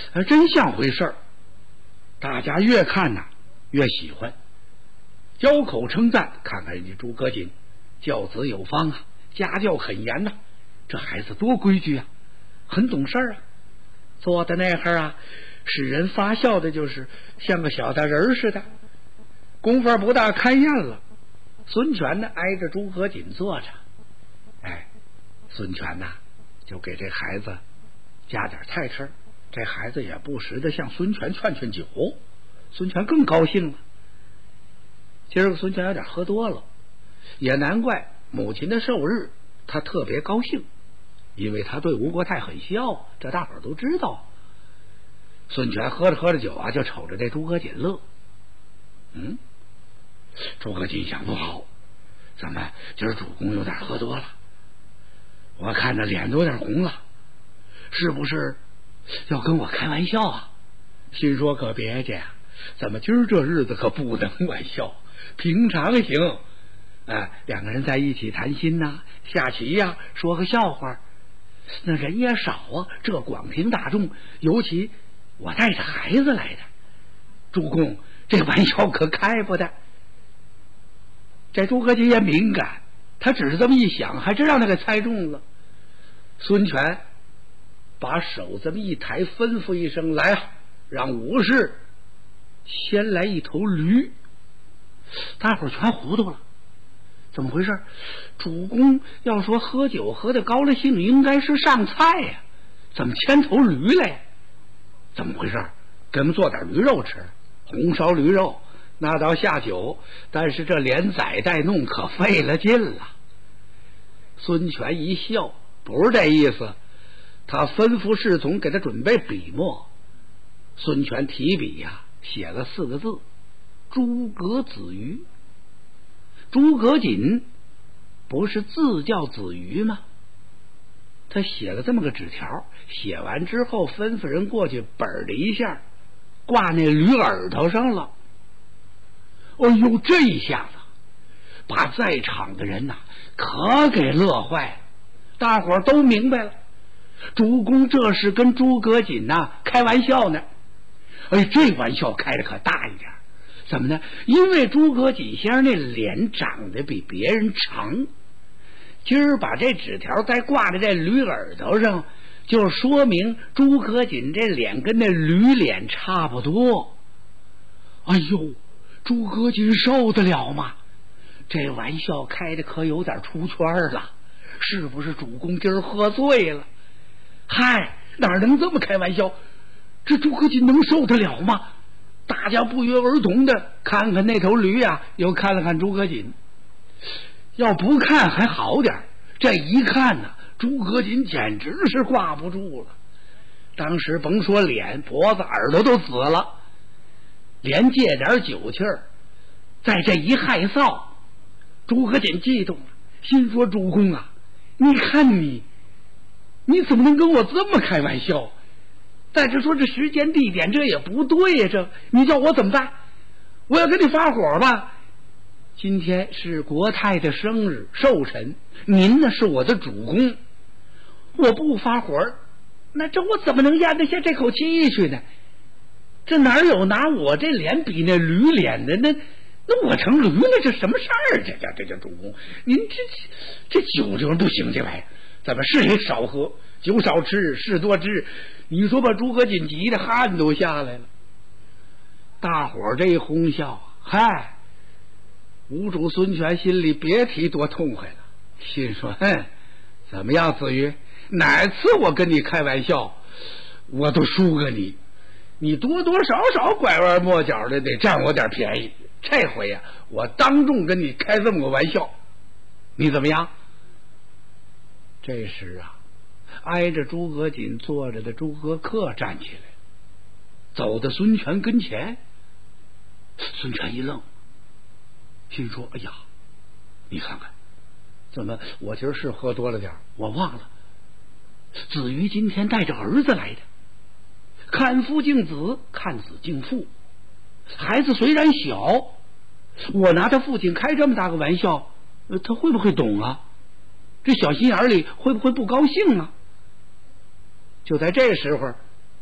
还真像回事儿。大家越看呐越喜欢，交口称赞。看看人家诸葛瑾教子有方啊，家教很严呐，这孩子多规矩啊，很懂事啊，坐在那儿啊，使人发笑的就是像个小大人似的。功夫不大，开宴了。孙权呢挨着诸葛瑾坐着，孙权呐就给这孩子加点菜吃。这孩子也不时的向孙权劝劝酒，孙权更高兴了。今儿个孙权有点喝多了，也难怪母亲的寿日他特别高兴，因为他对吴国太很孝，这大伙儿都知道。孙权喝着喝着酒啊，就瞅着这诸葛瑾乐。诸葛瑾想，不好，怎么今儿主公有点喝多了，我看着脸都有点红了，是不是要跟我开玩笑啊？心说可别介，怎么今儿这日子可不能玩笑，平常行，两个人在一起谈心呐，下棋呀，说个笑话，那人也少啊，这广庭大众，尤其我带着孩子来的，主公这玩笑可开不得。这诸葛瑾也敏感，他只是这么一想，还真让他给猜中了。孙权把手这么一抬，吩咐一声，来啊，让武士先来一头驴。大伙儿全糊涂了，怎么回事？主公要说喝酒喝的高了兴，应该是上菜呀，怎么牵头驴来？怎么回事？给我们做点驴肉吃，红烧驴肉那倒下酒，但是这连宰带弄可费了劲了。孙权一笑，不是这意思，他吩咐侍从给他准备笔墨。孙权提笔呀，写了4个字：诸葛子瑜。诸葛瑾不是字叫子瑜吗？他写了这么个纸条，写完之后吩咐人过去本了一下，挂那驴耳朵上了。哎呦，这一下子把在场的人可给乐坏了。大伙儿都明白了，主公这是跟诸葛瑾开玩笑呢。这玩笑开的可大一点，怎么呢？因为诸葛瑾先生那脸长得比别人长，今儿把这纸条再挂在这驴耳朵上，就说明诸葛瑾这脸跟那驴脸差不多。哎呦，诸葛瑾受得了吗？这玩笑开的可有点出圈了，是不是主公今儿喝醉了？嗨，哪能这么开玩笑？这诸葛瑾能受得了吗？大家不约而同的看看那头驴又看了看诸葛瑾。要不看还好点，这一看诸葛瑾简直是挂不住了。当时甭说脸，脖子耳朵都紫了，连借点酒气儿，在这一害臊，诸葛瑾激动了，心说主公你看你怎么能跟我这么开玩笑？再者说这时间地点这也不对呀，这你叫我怎么办？我要跟你发火吧？今天是国太的生日寿辰，您呢是我的主公，我不发火，那这我怎么能咽得下这口气去呢？这哪有拿我这脸比那驴脸的？那我成驴了，这什么事儿？这主公，您这酒就是不行，这玩意儿咱们是也少喝，酒少吃，事多知。你说把诸葛瑾急的汗都下来了。大伙儿这一哄笑嗨，吴主孙权心里别提多痛快了，心说怎么样子瑜，哪次我跟你开玩笑我都输个你，你多多少少拐弯抹角的得占我点便宜，这回我当众跟你开这么个玩笑，你怎么样？这时挨着诸葛瑾坐着的诸葛恪站起来，走到孙权跟前。孙权一愣，心说哎呀，你看看，怎么我今儿是喝多了点，我忘了子瑜今天带着儿子来的，看父敬子，看子敬父。孩子虽然小，我拿他父亲开这么大个玩笑，他会不会懂啊？这小心眼里会不会不高兴啊？就在这时候，